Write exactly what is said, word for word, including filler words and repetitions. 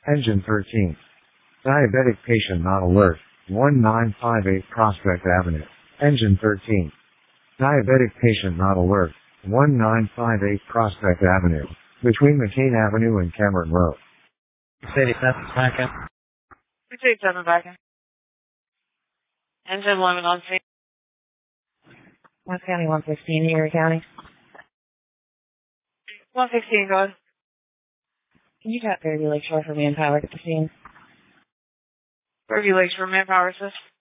Engine thirteen. Diabetic patient not alert. one nine five eight Prospect Avenue. Engine thirteen. Diabetic patient not alert. one nine five eight Prospect Avenue. Between McCain Avenue and Cameron Road. eighty-seven second. six eighty-seven second. Engine eleven on scene. West County one sixteen, Erie County. one sixteen, go ahead. Can you tap Fairview Lakeshore for manpower at the scene? Fairview Lakes for manpower assist.